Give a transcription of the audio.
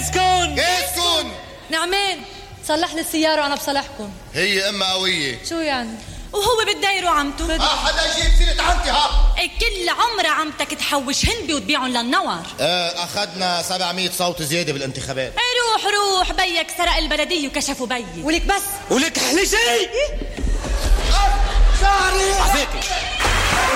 كيسكن نعمين صلح لي السيارة وأنا بصلحكم. هي أمها قوية. شو يعني؟ وهو بدايره عمته. حدا يجيب سيرة عمتي ها؟ كل عمر عمتك تحوش هندي وتبيعهم للنور. أخذنا 700 صوت زيادة بالانتخابات. روح بيك سرق البلدية وكشفوا بيي. ولك بس ولك أحلى شيء شعري عفيكي